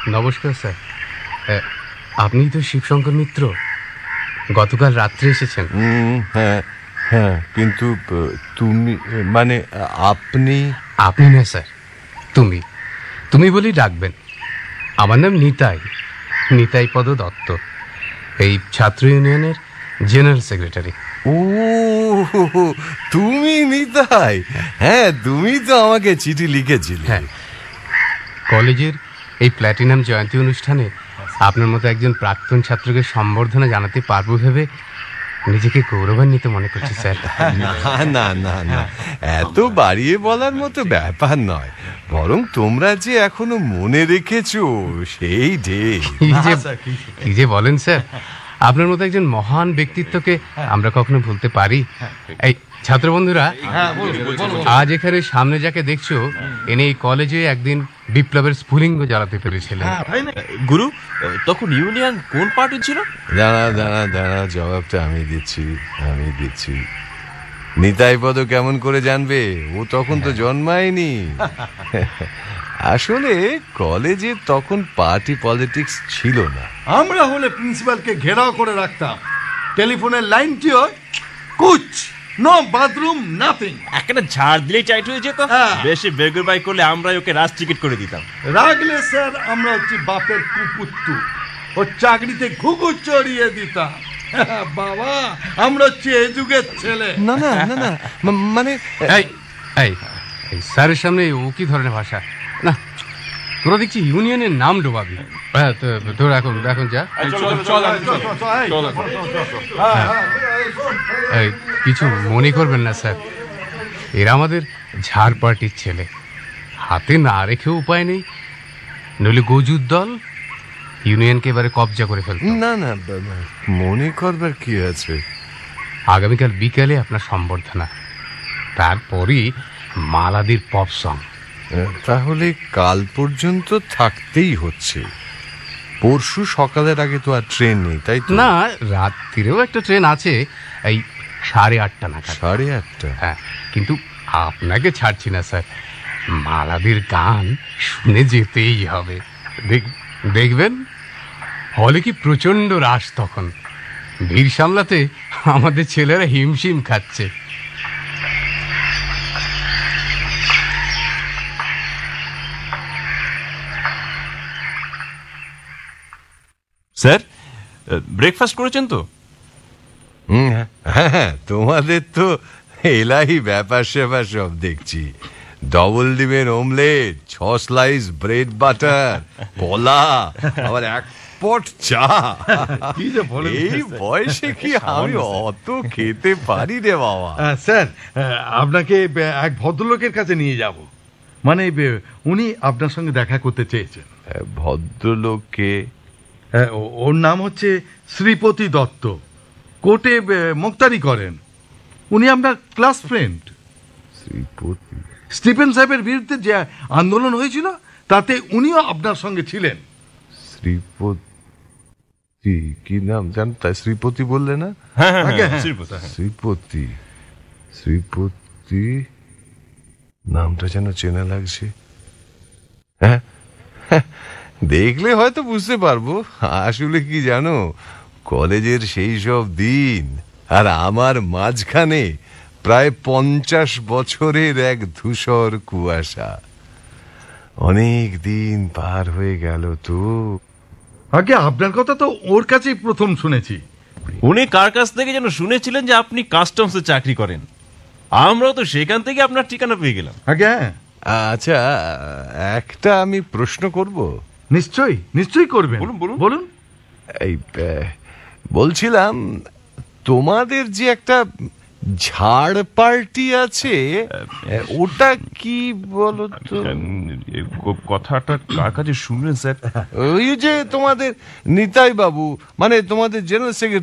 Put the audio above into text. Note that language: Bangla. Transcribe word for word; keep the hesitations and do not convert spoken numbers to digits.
নমস্কার স্যার। আপনি তো শিবশঙ্কর মিত্র, গতকাল রাত্রে এসেছেন। হ্যাঁ হ্যাঁ, কিন্তু তুমি মানে আপনি? আপনি না স্যার, তুমি তুমি বলেই ডাকবেন। আমার নাম নিতাই, নিতাই পদ দত্ত, এই ছাত্র ইউনিয়নের জেনারেল সেক্রেটারি। ও, তুমি নিতাই? হ্যাঁ, তুমি তো আমাকে চিঠি লিখেছিলে। হ্যাঁ, কলেজের এই প্ল্যাটিনাম জয়ন্তী অনুষ্ঠানে আপনার মতো একজন প্রাক্তন ছাত্রকে সম্বর্ধনা জানাতে পারবো ভেবে নিজেকে গৌরবান্বিত মনে করছি স্যার। না না না না, এত বাড়িয়ে বলার মতো ব্যাপার নয়, বরং তোমরা যে এখনো মনে রেখেছো সেই ঢের। কি যে বলেন স্যার, আপনার মতো একজন মহান ব্যক্তিত্বকে আমরা কখনো ভুলতে পারি? এই ছাত্র বন্ধুরা, আজ এখানে সামনে যাকে দেখছো, এনে এই কলেজে একদিন বিপ্লবের স্ফুলিঙ্গ জ্বালাতে পেরেছিলেন। গুরু, তখন ইউনিয়ন কোন পার্টি ছিল? দাঁড়া দাঁড়া দাঁড়া, জবাবটা আমি দিচ্ছি আমি দিচ্ছি নিতাই পদ কেমন করে জানবে? ও তখন তো জন্মায়নি। আসলে কলেজে তখন পার্টি পলিটিক্স ছিল না। আমরা হলে প্রিন্সিপালকে ঘেরাও করে রাখতাম, টেলিফোনের লাইনটিও কুচ, নো বাথরুম, নাথিং। একটা ঝাড় দিলেই টাইট হয়ে যেত। বেশি বেগুর বাই করলে আমরাই ওকে রাজ টিকিট করে দিতাম। রাগলে স্যার আমরা হচ্ছে বাপের কুপুত্তু, ওর চাকরিতে ঘুঘু চড়িয়ে দিতাম। বাবা, আমরা হচ্ছে এই যুগের ছেলে। না না না না, মানে এই এই স্যারের সামনে ও কি ধরনের ভাষা? না, তোরা দেখছি ইউনিয়নের নাম ডোবাবি। হ্যাঁ, তোর এখন এখন যা, কিছু মনে করবেন না স্যার, এরা আমাদের ঝাড় পার্টির ছেলে, হাতে না রেখেও উপায় নেই, নইলে গজুর দল ইউনিয়নকে এবারে কবজা করে ফেলত। না না, মনে করবার কি আছে? আগামীকাল বিকেলে আপনার সম্বর্ধনা, তারপরই মালাদির পপ সং। তাহলে কাল পর্যন্ত থাকতেই হচ্ছে। পরশু সকালের আগে তো আর ট্রেন নেই, তাই তো? না, রাত্রিরেও একটা ট্রেন আছে, এই সাড়ে আটটা নাগাদ। সাড়ে আটটা? হ্যাঁ, কিন্তু আপনাকে ছাড়ছি না স্যার, মালাদির গান শুনে যেতেই হবে। দেখবেন হলে কি প্রচন্ড রাশ, তখন ভিড় সামলাতে আমাদের ছেলেরা হিমশিম খাচ্ছে। স্যার, ব্রেকফাস্ট করেছেন তো? হ্যাঁ হ্যাঁ, তোমাদের তো এলাহি ব্যাপার স্যাপার সব দেখছি। ডবল ডিমের অমলেট, ছ স্লাইস ব্রেড বাটার, কলা, আবার এক পট চা। এই বয়সে কি আমি অত খেতে পারি রে বাবা? স্যার, আপনাকে এক ভদ্রলোকের কাছে নিয়ে যাব, মানে উনি আপনার সঙ্গে দেখা করতে চেয়েছেন। ভদ্রলোককে? ওর নাম হচ্ছে শ্রীপতি দত্ত, কোর্টে মোক্তারি করেন। উনি আপনার ক্লাস ফ্রেন্ড। শ্রীপতি? স্টিফেন সাহেবের বিরুদ্ধে যে আন্দোলন হয়েছিল তাতে উনিও আপনার সঙ্গে ছিলেন। শ্রীপতি? কি নাম জান? তাই শ্রীপতি বললে না? শ্রীপতি শ্রীপতি নামটা যেন চেনা লাগছে। হ্যাঁ, দেখলে হয়তো বুঝতে পারবো। আসলে কি জানো, কলেজের সেই সব দিন আর আমার মাঝখানে প্রায় পঞ্চাশ বছরের এক ধূসর কুয়াশা। অনেক দিন পার হয়ে গেল তো। আগে আপনার কথা তো ওর কাছেই প্রথম শুনেছি। উনি কার কাছ থেকে যেন শুনেছিলেন যে আপনি কাস্টমসে চাকরি করেন। আমরাও তো সেখান থেকে আপনার ঠিকানা পেয়ে গেলাম। আগে আচ্ছা, একটা আমি প্রশ্ন করব? নিশ্চয়ই নিশ্চয়ই করবেন, বলুন বলুন। এই বলছিলাম, তোমাদের যে একটা ঝাড় পার্টি আছে, ওটা কি বলো তো? কথাটা কার কাছে শুনলেন স্যার? ওই যে তোমাদের নিতাই বাবু, মানে তোমাদের জেনারেল সেক্রেটারি